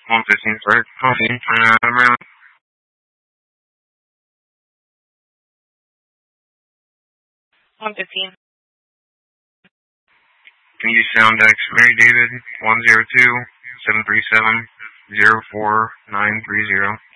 115, sorry. Coffee. 115. Can you sound X Mary David 102 737 04930?